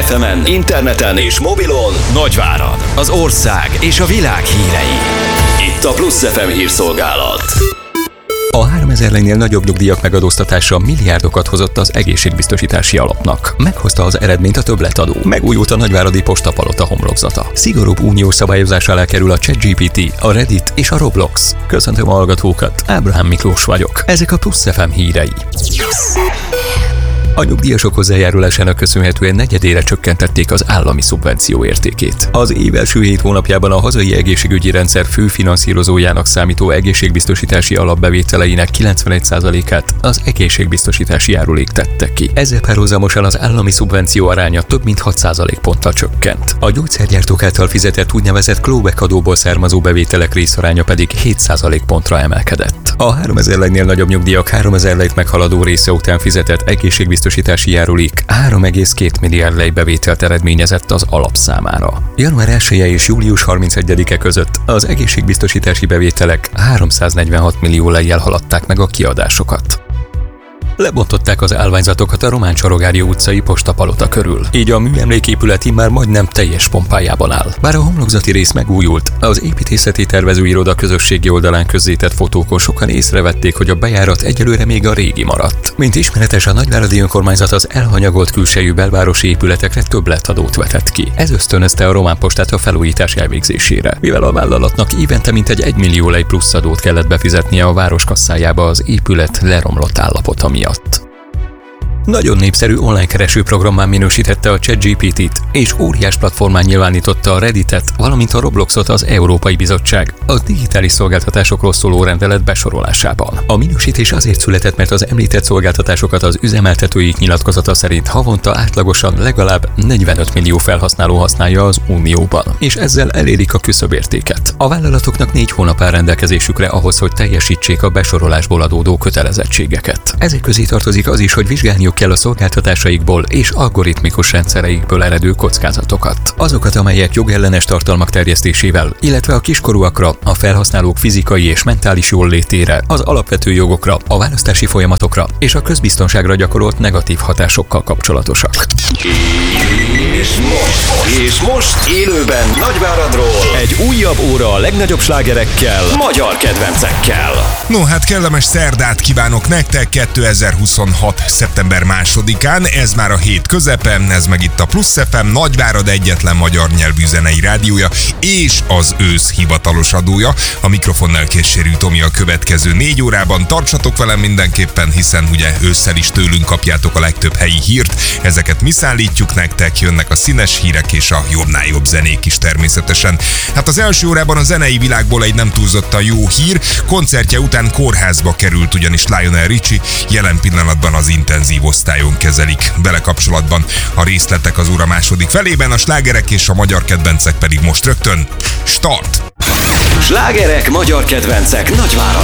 FM-en, interneten és mobilon Nagyvárad, az ország és a világ hírei. Itt a Plusz FM hírszolgálat. A 3000-nél nagyobb nyugdíjak megadóztatása milliárdokat hozott az egészségbiztosítási alapnak. Meghozta az eredményt a többletadó. Megújult a nagyváradi postapalota homlokzata. Szigorúbb uniós szabályozás alá kerül a ChatGPT, a Reddit és a Roblox. Köszöntöm a hallgatókat, Ábrahám Miklós vagyok. Ezek a Plusz FM hírei. A nyugdíjasok hozzájárulásának köszönhetően negyedére csökkentették az állami szubvenció értékét. Az év első 7 hónapjában a hazai egészségügyi rendszer fő finanszírozójának számító egészségbiztosítási alapbevételeinek 91%-át az egészségbiztosítási járulék tette ki. Ezzel párhuzamosan az állami szubvenció aránya több mint 6% ponttal csökkent. A gyógyszergyártók által fizetett úgynevezett clawback adóból származó bevételek részaránya pedig 7% pontra emelkedett. A 3000 lejnél nagyobb nyugdíjak 3000 lejt meghaladó része után fizetett egészségbiztosítási járulék 3,2 milliárd lej bevételt eredményezett az alap számára. Január 1-e és július 31-e között az egészségbiztosítási bevételek 346 millió lejjel haladták meg a kiadásokat. Lebontották az állványzatokat a Román-Csorogári utcai postapalota körül. Így a műemléképület immár majdnem teljes pompájában áll. Bár a homlokzati rész megújult, az építészeti tervezőiroda közösségi oldalán közzétett fotókon sokan észrevették, hogy a bejárat egyelőre még a régi maradt. Mint ismeretes, a nagyváradi önkormányzat az elhanyagolt külsejű belvárosi épületekre többletadót vetett ki. Ez ösztönözte a Román Postát a felújítás elvégzésére, mivel a vállalatnak évente mintegy 1 millió lej plusz adót kellett befizetnie a város kasszájába az épület leromlott állapota miatt. Nagyon népszerű online keresőprogrammá minősítette a ChatGPT-t, és óriás platformán nyilvánította a Redditet, valamint a Robloxot az Európai Bizottság a digitális szolgáltatásokról szóló rendelet besorolásában. A minősítés azért született, mert az említett szolgáltatásokat az üzemeltetőik nyilatkozata szerint havonta átlagosan legalább 45 millió felhasználó használja az Unióban, és ezzel elérik a küszöbértéket. A vállalatoknak 4 hónap áll rendelkezésükre ahhoz, hogy teljesítsék a besorolásból adódó kötelezettségeket. Ezek közé tartozik az is, hogy vizsgálniuk kell a szolgáltatásaikból és algoritmikus rendszereikből eredő kockázatokat. Azokat, amelyek jogellenes tartalmak terjesztésével, illetve a kiskorúakra, a felhasználók fizikai és mentális jólétére, az alapvető jogokra, a választási folyamatokra és a közbiztonságra gyakorolt negatív hatásokkal kapcsolatosak. És most élőben Nagyváradról egy újabb óra a legnagyobb slágerekkel, magyar kedvencekkel. No, hát kellemes szerdát kívánok nektek 2026. szeptember 2-án, ez már a hét közepen, ez meg itt a Plusz FM, Nagyvárad egyetlen magyar nyelvű zenei rádiója, és az ősz hivatalos adója. A mikrofonnál Késérű Tomi a következő 4 órában. Tartsatok velem mindenképpen, hiszen ugye ősszel is tőlünk kapjátok a legtöbb helyi hírt. Ezeket mi szállítjuk nektek, jönnek a színes hírek és a jobbnál jobb zenék is természetesen. Hát az első órában a zenei világból egy nem túlzottan jó hír. Koncertje után kórházba került ugyanis Lionel Richie, jelen pillanatban az intenzív osztályon kezelik. Vele kapcsolatban a részletek az óra második felében, a slágerek és a magyar kedvencek pedig most rögtön start! Slágerek, magyar kedvencek Nagyváradon.